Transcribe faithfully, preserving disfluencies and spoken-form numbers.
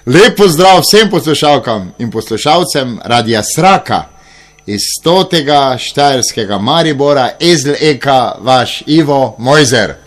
Lep pozdrav vsem poslušalkam in poslušalcem Radia Sraka iz stotega štajerskega Maribora, Ezl Eka, vaš Ivo Mojzer.